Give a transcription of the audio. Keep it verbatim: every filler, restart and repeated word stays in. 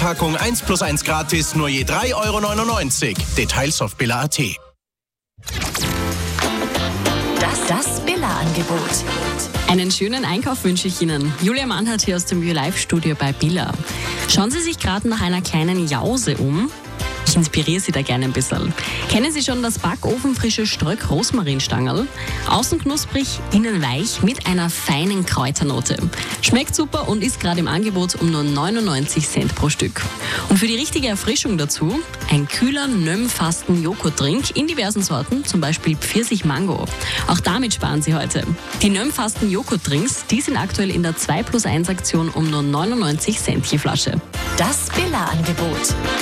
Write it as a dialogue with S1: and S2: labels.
S1: Packung eins plus eins gratis, nur je drei Euro neunundneunzig. Details auf billa punkt at.
S2: Das, das Billa-Angebot.
S3: Einen schönen Einkauf wünsche ich Ihnen. Julia Mannhardt hier aus dem YouLife-Studio bei Billa. Schauen Sie sich gerade nach einer kleinen Jause um. Ich inspiriere Sie da gerne ein bisschen. Kennen Sie schon das backofenfrische Ströck-Rosmarinstangerl? Außen knusprig, innen weich mit einer feinen Kräuternote. Schmeckt super und ist gerade im Angebot um nur neunundneunzig Cent pro Stück. Und für die richtige Erfrischung dazu ein kühler Nöm-Fasten-Joghurt-Drink in diversen Sorten, zum Beispiel Pfirsich-Mango. Auch damit sparen Sie heute. Die Nöm-Fasten-Joghurt-Drinks, die sind aktuell in der zwei plus eins Aktion um nur neunundneunzig Cent je Flasche.
S2: Das Billa-Angebot.